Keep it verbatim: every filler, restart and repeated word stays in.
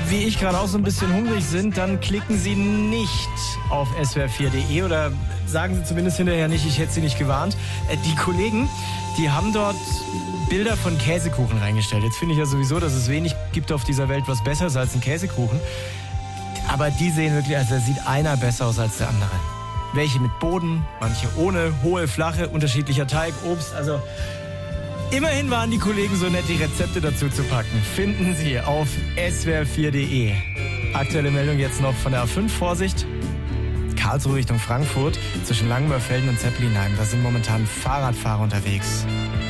wie ich gerade auch so ein bisschen hungrig sind, dann klicken Sie nicht auf S W R vier punkt de oder sagen Sie zumindest hinterher nicht, ich hätte Sie nicht gewarnt. Die Kollegen, die haben dort Bilder von Käsekuchen reingestellt. Jetzt finde ich ja sowieso, dass es wenig gibt auf dieser Welt, was besser ist als ein Käsekuchen. Aber die sehen wirklich, also da sieht einer besser aus als der andere. Welche mit Boden, manche ohne, hohe, flache, unterschiedlicher Teig, Obst, also... Immerhin waren die Kollegen so nett, die Rezepte dazu zu packen. Finden Sie auf S W R vier punkt de. Aktuelle Meldung jetzt noch von der A fünf, Vorsicht. Karlsruhe Richtung Frankfurt zwischen Langenmörfelden und Zeppelinheim. Da sind momentan Fahrradfahrer unterwegs.